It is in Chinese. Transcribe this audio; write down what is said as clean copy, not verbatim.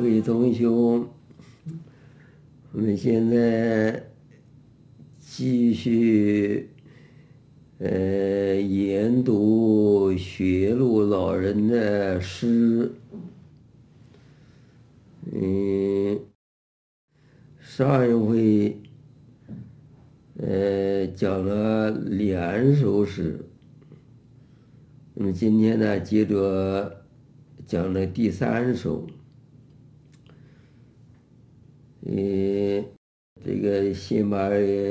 位同学，我们现在继续研读学路老人的诗。上一回讲了2首诗，那么今天呢，接着讲了第3首。这个先把